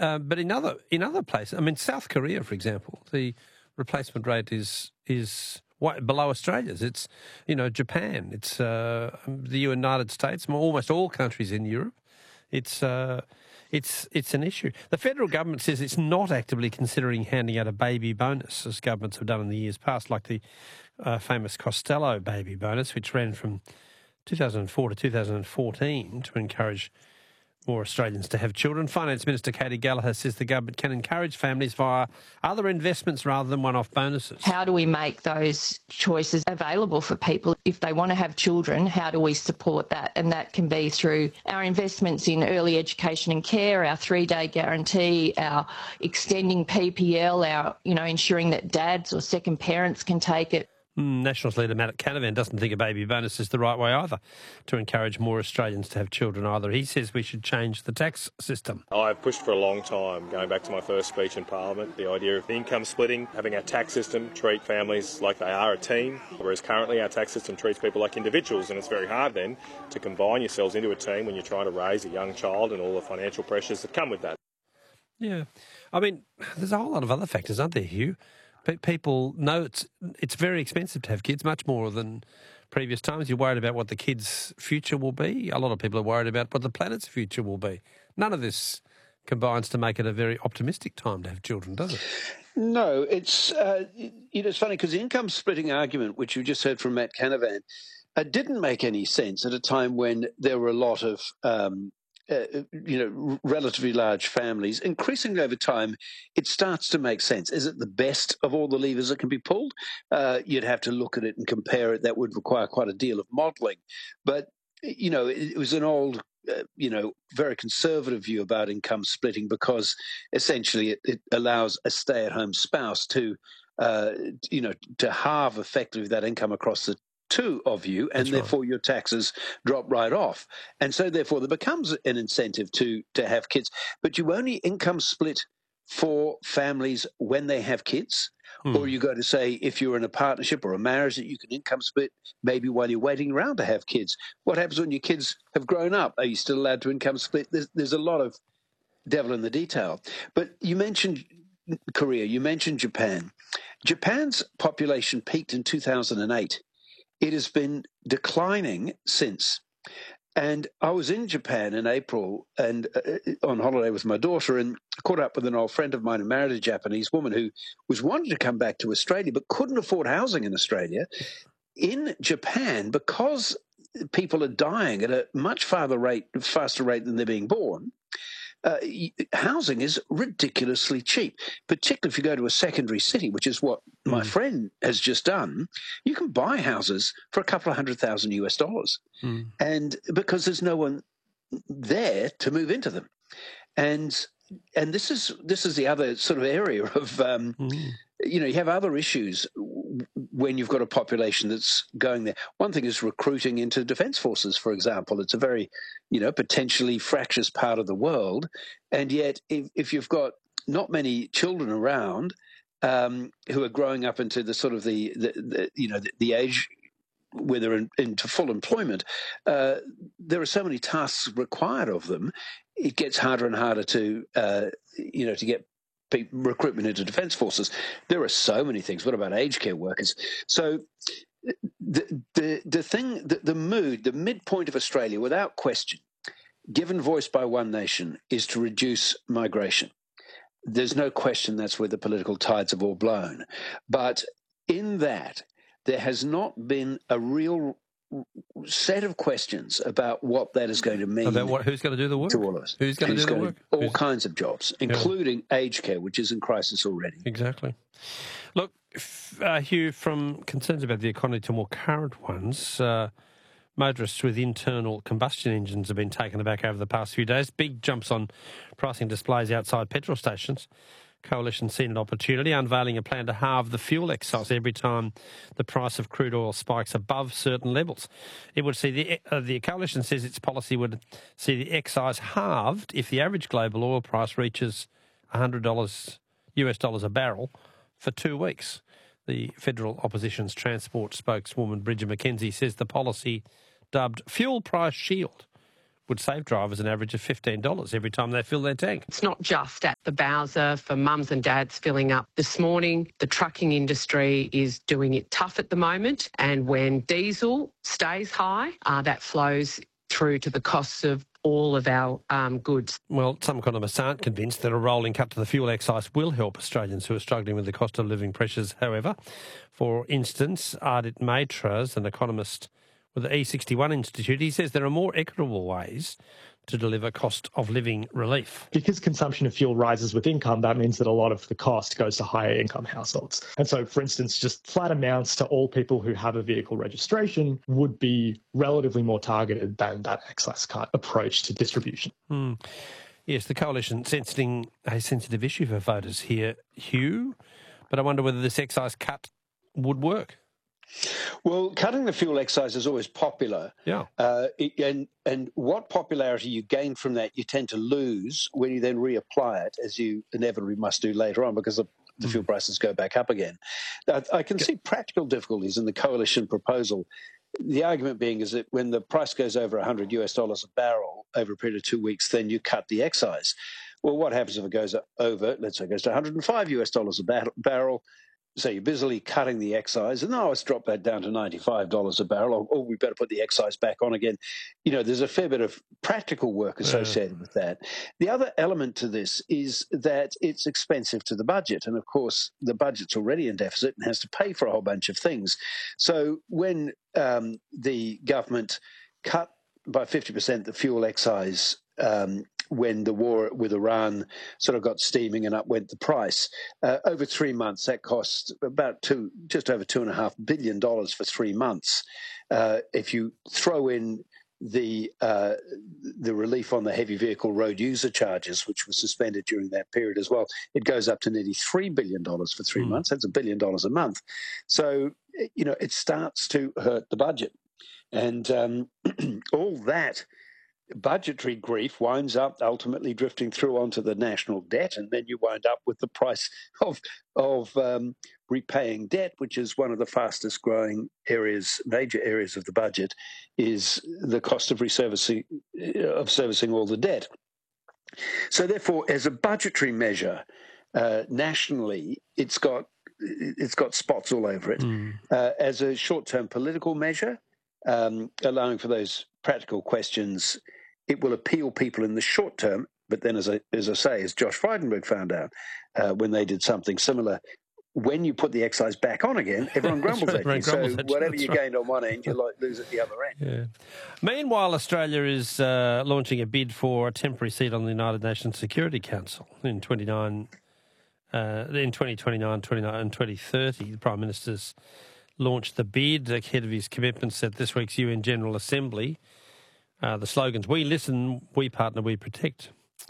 But in other places, I mean, South Korea, for example, the replacement rate is below Australia's. It's, Japan. It's the United States. Almost all countries in Europe. It's an issue. The federal government says it's not actively considering handing out a baby bonus, as governments have done in the years past, like the famous Costello baby bonus, which ran from 2004 to 2014 to encourage more Australians to have children. Finance Minister Katie Gallagher says the government can encourage families via other investments rather than one-off bonuses. How do we make those choices available for people? If they want to have children, how do we support that? And that can be through our investments in early education and care, our 3-day guarantee, our extending PPL, our, ensuring that dads or second parents can take it. Nationals leader Matt Canavan doesn't think a baby bonus is the right way either to encourage more Australians to have children either. He says we should change the tax system. I've pushed for a long time, going back to my first speech in Parliament, the idea of income splitting, having our tax system treat families like they are a team, whereas currently our tax system treats people like individuals, and it's very hard then to combine yourselves into a team when you're trying to raise a young child and all the financial pressures that come with that. Yeah. I mean, there's a whole lot of other factors, aren't there, Hugh? People know it's very expensive to have kids, much more than previous times. You're worried about what the kids' future will be. A lot of people are worried about what the planet's future will be. None of this combines to make it a very optimistic time to have children, does it? No, it's it's funny because the income splitting argument, which you just heard from Matt Canavan, didn't make any sense at a time when there were a lot of relatively large families. Increasingly over time, it starts to make sense. Is it the best of all the levers that can be pulled? You'd have to look at it and compare it. That would require quite a deal of modelling. But, it was an old, very conservative view about income splitting because essentially it allows a stay-at-home spouse to halve effectively that income across the two of you, and therefore your taxes drop right off. And so therefore there becomes an incentive to have kids. But you only income split for families when they have kids, or you go to say if you're in a partnership or a marriage that you can income split maybe while you're waiting around to have kids. What happens when your kids have grown up? Are you still allowed to income split? There's a lot of devil in the detail. But you mentioned Korea, you mentioned Japan. Japan's population peaked in 2008. It has been declining since. And I was in Japan in April and on holiday with my daughter and caught up with an old friend of mine who married a Japanese woman who was wanting to come back to Australia but couldn't afford housing in Australia. In Japan, because people are dying at a much faster rate than they're being born, housing is ridiculously cheap, particularly if you go to a secondary city, which is what my friend has just done. You can buy houses for a couple of $100,000 US. And because there's no one there to move into them. And this is the other sort of area of, you have other issues when you've got a population that's going there. One thing is recruiting into defence forces, for example. It's a very, potentially fractious part of the world. And yet if you've got not many children around who are growing up into the sort of the age where they're into full employment, there are so many tasks required of them. It gets harder and harder to get recruitment into defence forces. There are so many things. What about aged care workers? So the midpoint of Australia, without question, given voice by One Nation, is to reduce migration. There's no question that's where the political tides have all blown. But in that, there has not been a real set of questions about what that is going to mean. About who's going to do the work? To all of us. Who's going to do the work? All kinds of jobs, including aged care, which is in crisis already. Exactly. Look, Hugh, from concerns about the economy to more current ones, motorists with internal combustion engines have been taken aback over the past few days. Big jumps on pricing displays outside petrol stations. Coalition seen an opportunity, unveiling a plan to halve the fuel excise every time the price of crude oil spikes above certain levels. It would see the Coalition says its policy would see the excise halved if the average global oil price reaches $100 US dollars a barrel for 2 weeks. The federal opposition's transport spokeswoman Bridget McKenzie says the policy, dubbed Fuel Price Shield, would save drivers an average of $15 every time they fill their tank. It's not just at the Bowser for mums and dads filling up. This morning, the trucking industry is doing it tough at the moment, and when diesel stays high, that flows through to the costs of all of our goods. Well, some economists aren't convinced that a rolling cut to the fuel excise will help Australians who are struggling with the cost of living pressures, however. For instance, Ardit Maitras, an economist with the E61 Institute, he says there are more equitable ways to deliver cost of living relief. Because consumption of fuel rises with income, that means that a lot of the cost goes to higher income households. And so, for instance, just flat amounts to all people who have a vehicle registration would be relatively more targeted than that excise cut approach to distribution. Yes, the Coalition sensing a sensitive issue for voters here, Hugh, but I wonder whether this excise cut would work. Well, cutting the fuel excise is always popular. Yeah. And what popularity you gain from that, you tend to lose when you then reapply it, as you inevitably must do later on, because the fuel prices go back up again. I can see practical difficulties in the Coalition proposal. The argument being is that when the price goes over $100 a barrel over a period of 2 weeks, then you cut the excise. Well, what happens if it goes over, let's say it goes to $105 a barrel? So you're busily cutting the excise, and let's drop that down to $95 a barrel, or we better put the excise back on again. You know, there's a fair bit of practical work associated with that. The other element to this is that it's expensive to the budget, and of course the budget's already in deficit and has to pay for a whole bunch of things. So when the government cut by 50% the fuel excise when the war with Iran sort of got steaming and up went the price. Over 3 months, that cost about just over $2.5 billion for 3 months. If you throw in the relief on the heavy vehicle road user charges, which was suspended during that period as well, it goes up to nearly $3 billion for 3 months. That's $1 billion a month. So, you know, it starts to hurt the budget. And all that budgetary grief winds up ultimately drifting through onto the national debt, and then you wind up with the price of repaying debt, which is one of the fastest growing major areas of the budget, is the cost of servicing all the debt. So therefore, as a budgetary measure, nationally, it's got spots all over it. As a short-term political measure, allowing for those practical questions, it will appeal people in the short term, but then, as I say, as Josh Frydenberg found out when they did something similar, when you put the excise back on again, everyone grumbles at you. So whatever you gained on one end, you lose at the other end. Yeah. Meanwhile, Australia is launching a bid for a temporary seat on the United Nations Security Council in 2029, and 2030. The Prime Minister's launched the bid ahead of his commitments at this week's UN General Assembly. The slogans, "We listen, we partner, we protect."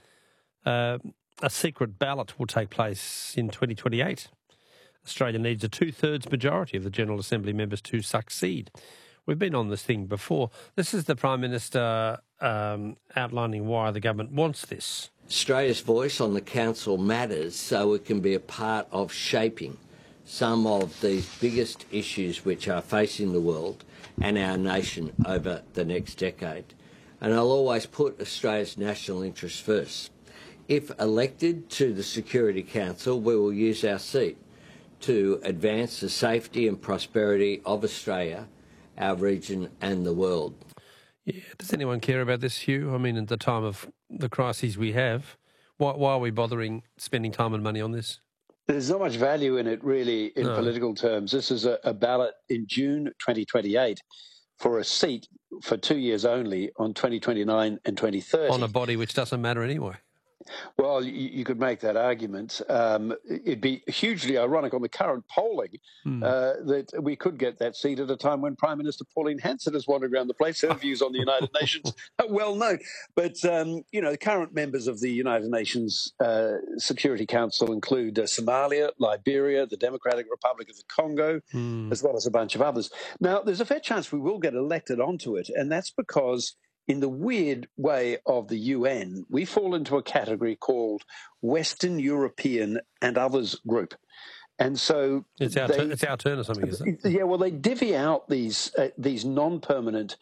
A secret ballot will take place in 2028. Australia needs a 2/3 majority of the General Assembly members to succeed. We've been on this thing before. This is the Prime Minister outlining why the government wants this. Australia's voice on the Council matters so it can be a part of shaping some of these biggest issues which are facing the world and our nation over the next decade. And I'll always put Australia's national interests first. If elected to the Security Council, we will use our seat to advance the safety and prosperity of Australia, our region and the world. Yeah. Does anyone care about this, Hugh? I mean, at the time of the crises we have, why are we bothering spending time and money on this? There's not much value in it, really, in political terms. This is a ballot in June 2028 for a seat for 2 years only on 2029 and 2030. On a body which doesn't matter anyway. Well, you could make that argument. It'd be hugely ironic on the current polling that we could get that seat at a time when Prime Minister Pauline Hanson is wandering around the place. Her views on the United Nations are well known. But, you know, the current members of the United Nations Security Council include Somalia, Liberia, the Democratic Republic of the Congo, as well as a bunch of others. Now, there's a fair chance we will get elected onto it, and that's because in the weird way of the UN, we fall into a category called Western European and Others Group. And so it's our turn or something, isn't it? Yeah, well, they divvy out these non-permanent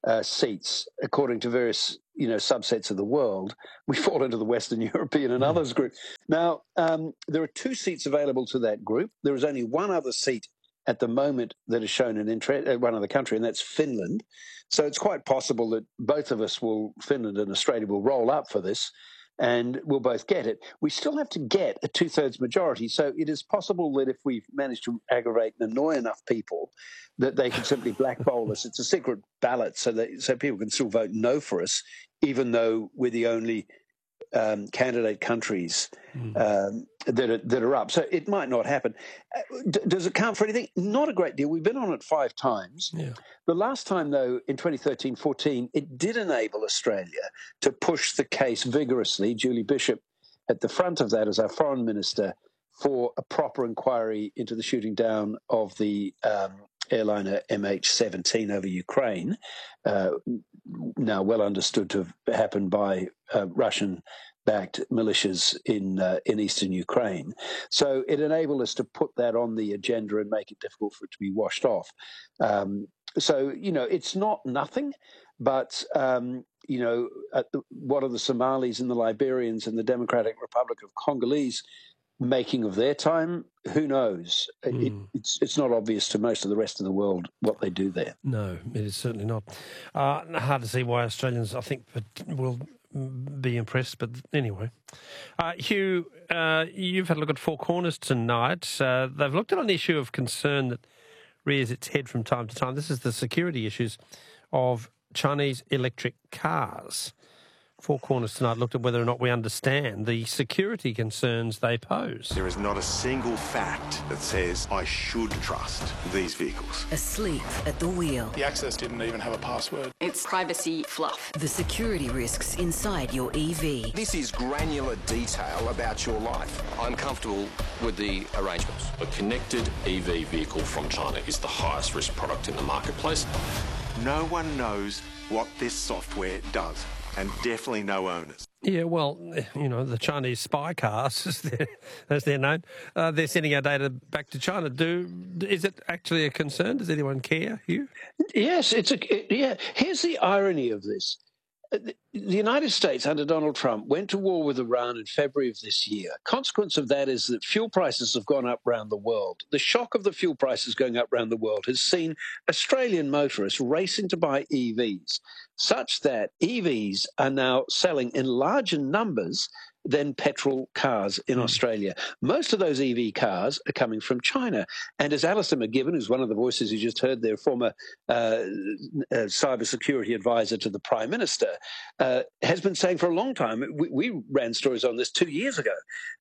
seats according to various subsets of the world. We fall into the Western European and others group. Now, there are 2 seats available to that group. There is only one other seat at the moment that has shown an interest, one other country, and that's Finland. So it's quite possible that both of us Finland and Australia will roll up for this, and we'll both get it. We still have to get a 2/3 majority, so it is possible that if we manage to aggravate and annoy enough people, that they can simply blackball us. It's a secret ballot, so people can still vote no for us, even though we're the only candidate countries that are up. So it might not happen. Does it count for anything? Not a great deal. We've been on it 5 times. Yeah. The last time, though, in 2013-14, it did enable Australia to push the case vigorously. Julie Bishop at the front of that as our foreign minister for a proper inquiry into the shooting down of the airliner MH17 over Ukraine, now well understood to have happened by Russian-backed militias in eastern Ukraine. So it enabled us to put that on the agenda and make it difficult for it to be washed off. So, it's not nothing, but, what are the Somalis and the Liberians and the Democratic Republic of Congolese making of their time? Who knows? It's not obvious to most of the rest of the world what they do there. No, it is certainly not. Hard to see why Australians, I think, will be impressed, but anyway. Hugh, you've had a look at Four Corners tonight. They've looked at an issue of concern that rears its head from time to time. This is the security issues of Chinese electric cars. Four Corners tonight looked at whether or not we understand the security concerns they pose. There is not a single fact that says I should trust these vehicles. Asleep at the wheel. The access didn't even have a password. It's privacy fluff. The security risks inside your EV. This is granular detail about your life. I'm comfortable with the arrangements. A connected EV vehicle from China is the highest risk product in the marketplace. No one knows what this software does. And definitely no owners. Yeah, well, the Chinese spy cars, as they're known, they're sending our data back to China. Is it actually a concern? Does anyone care, Hugh? Yes, Here's the irony of this. The United States, under Donald Trump, went to war with Iran in February of this year. Consequence of that is that fuel prices have gone up around the world. The shock of the fuel prices going up around the world has seen Australian motorists racing to buy EVs, such that EVs are now selling in larger numbers than petrol cars in Australia. Most of those EV cars are coming from China. And as Alistair McGibbon, who's one of the voices you just heard there, former cybersecurity advisor to the Prime Minister, has been saying for a long time, we ran stories on this 2 years ago,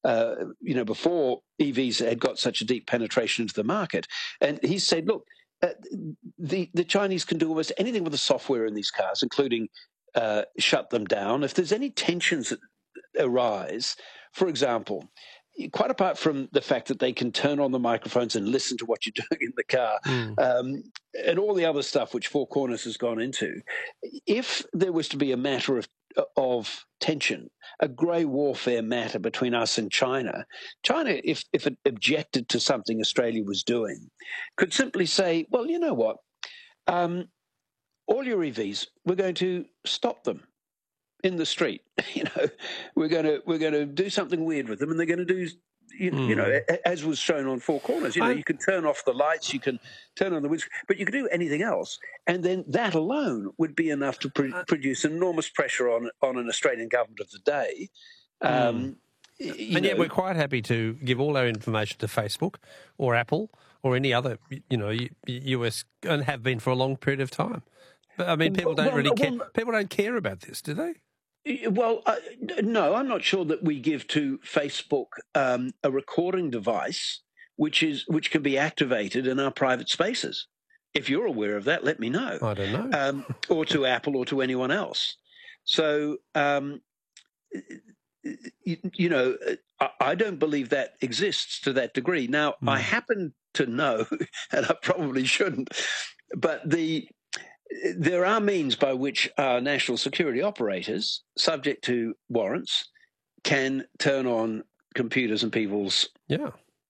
before EVs had got such a deep penetration into the market. And he said, look, the Chinese can do almost anything with the software in these cars, including shut them down. If there's any tensions that arise, for example, quite apart from the fact that they can turn on the microphones and listen to what you're doing in the car, and all the other stuff which Four Corners has gone into, if there was to be a matter of tension, a grey warfare matter between us and China, if it objected to something Australia was doing, could simply say, well, you know what, all your EVs, we're going to stop them in the street. We're going to do something weird with them, and they're going to do, as was shown on Four Corners. You can turn off the lights, you can turn on the windscreen, but you can do anything else, and then that alone would be enough to produce enormous pressure on an Australian government of the day. And yet we're quite happy to give all our information to Facebook or Apple or any other, US, and have been for a long period of time. But I mean, people don't really care. People don't care about this, do they? Well, no, I'm not sure that we give to Facebook a recording device which can be activated in our private spaces. If you're aware of that, let me know. I don't know. Or to Apple or to anyone else. So, I don't believe that exists to that degree. Now, I happen to know, and I probably shouldn't, but there are means by which our national security operators, subject to warrants, can turn on computers and people's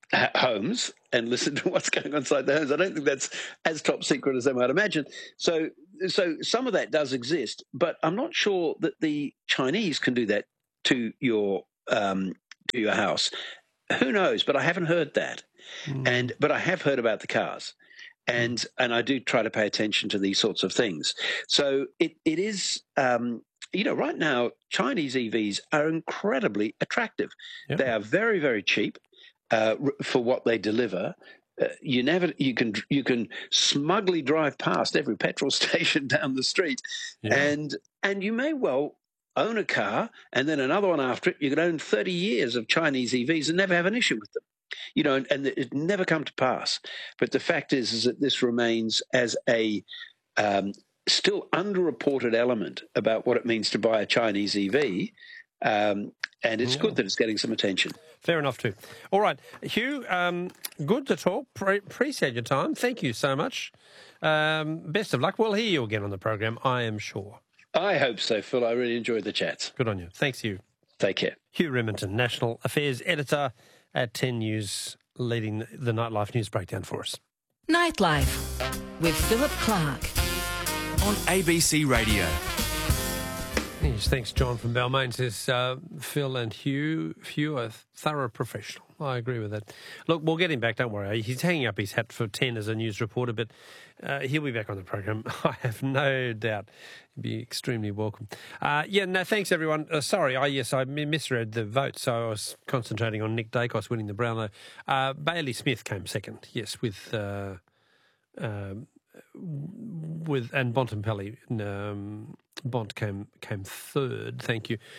homes and listen to what's going on inside the homes. I don't think that's as top secret as they might imagine. So some of that does exist, but I'm not sure that the Chinese can do that to your house. Who knows? But I haven't heard that. But I have heard about the cars. And I do try to pay attention to these sorts of things. So it is, right now, Chinese EVs are incredibly attractive. Yep. They are very, very cheap for what they deliver. You can smugly drive past every petrol station down the street, and you may well own a car and then another one after it. You could own 30 years of Chinese EVs and never have an issue with them. And it never come to pass. But the fact is that this remains as a still underreported element about what it means to buy a Chinese EV, and it's good that it's getting some attention. Fair enough too. All right, Hugh, good to talk. Appreciate your time. Thank you so much. Best of luck. We'll hear you again on the program, I am sure. I hope so, Phil. I really enjoyed the chats. Good on you. Thanks, Hugh. Take care. Hugh Remington, National Affairs Editor at 10 News, leading the Nightlife News Breakdown for us. Nightlife with Philip Clark on ABC Radio. Yes, thanks, John from Balmain says Phil and Hugh are thorough professional. I agree with that. Look, we'll get him back, don't worry. He's hanging up his hat for 10 as a news reporter, but he'll be back on the program. I have no doubt. He'll be extremely welcome. Thanks, everyone. Sorry, I misread the vote, so I was concentrating on Nick Dacos winning the Brownlow. Bailey Smith came second, yes, with and Bontempelli. Bont came third. Thank you.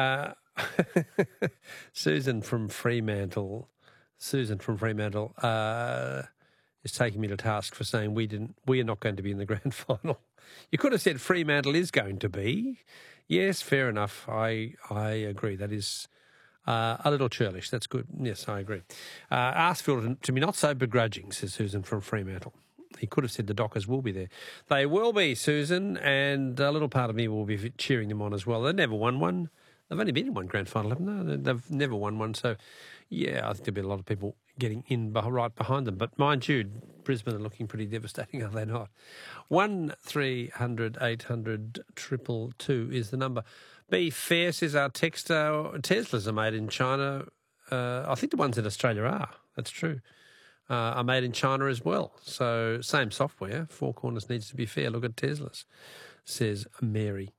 Susan from Fremantle is taking me to task for saying we are not going to be in the grand final. You could have said Fremantle is going to be. Yes, fair enough. I agree. That is a little churlish. That's good. Yes, I agree. Ask Phil to be not so begrudging, says Susan from Fremantle. He could have said the Dockers will be there. They will be, Susan, and a little part of me will be cheering them on as well. They've never won one. They've only been in one grand final, haven't they? They've never won one. So, yeah, I think there'll be a lot of people getting in right behind them. But mind you, Brisbane are looking pretty devastating, are they not? 1300 800 222 is the number. Be fair, says our texter. Teslas are made in China. I think the ones in Australia are. That's true. Are made in China as well. So same software. Four Corners needs to be fair. Look at Teslas, says Mary.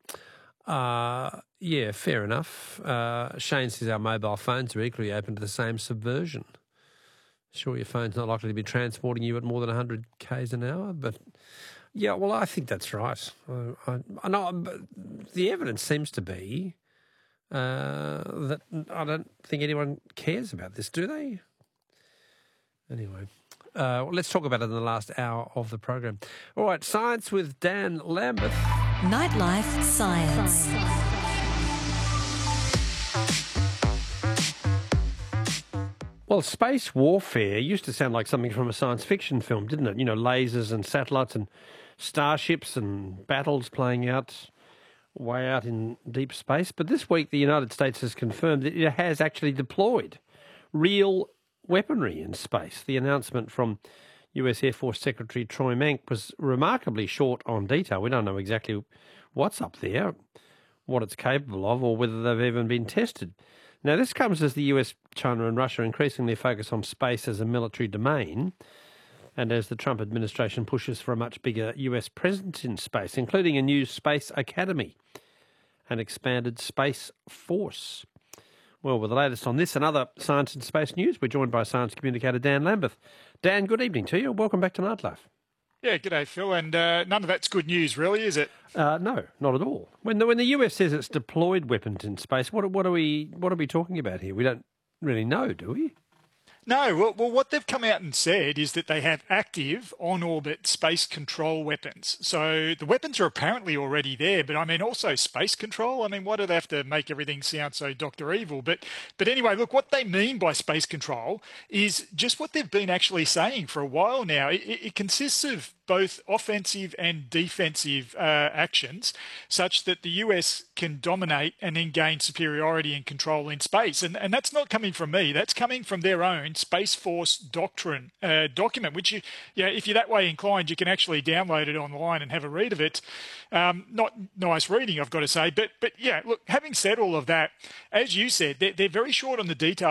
Fair enough. Shane says our mobile phones are equally open to the same subversion. Sure, your phone's not likely to be transporting you at more than 100 k's an hour, but yeah, well, I think that's right. I know, but the evidence seems to be that I don't think anyone cares about this, do they? Anyway, let's talk about it in the last hour of the program. All right, Science with Dan Lambeth. Nightlife Science. Well, space warfare used to sound like something from a science fiction film, didn't it? You know, lasers and satellites and starships and battles playing out way out in deep space. But this week, the United States has confirmed that it has actually deployed real weaponry in space. The announcement from US Air Force Secretary Troy Mank was remarkably short on detail. We don't know exactly what's up there, what it's capable of, or whether they've even been tested. Now, this comes as the US, China and Russia increasingly focus on space as a military domain, and as the Trump administration pushes for a much bigger US presence in space, including a new space academy and expanded space force. Well, with the latest on this and other science and space news, we're joined by science communicator Dan Lambeth. Dan, good evening to you. Welcome back to Nightlife. Yeah, g'day, Phil. And none of that's good news, really, is it? No, not at all. When the US says it's deployed weapons in space, what are we talking about here? We don't really know, do we? No, well, what they've come out and said is that they have active on-orbit space control weapons. So the weapons are apparently already there, but I mean also space control. I mean, why do they have to make everything sound so Dr. Evil? But anyway, look, what they mean by space control is just what they've been actually saying for a while now. It consists of both offensive and defensive actions such that the US can dominate and then gain superiority and control in space. And that's not coming from me. That's coming from their own own Space Force Doctrine document, which if you're that way inclined, you can actually download it online and have a read of it. Not nice reading, I've got to say. But yeah, look, having said all of that, as you said, they're very short on the details.